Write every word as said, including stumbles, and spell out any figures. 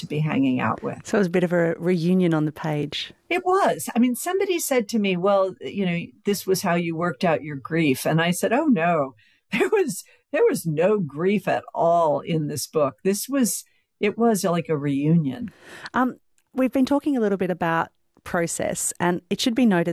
be hanging out with. So it was a bit of a reunion on the page. It was. I mean, somebody said to me, well, you know, this was how you worked out your grief. And I said, oh, no, there was there was no grief at all in this book. This was, it was like a reunion. Um, we've been talking a little bit about process, and it should be noted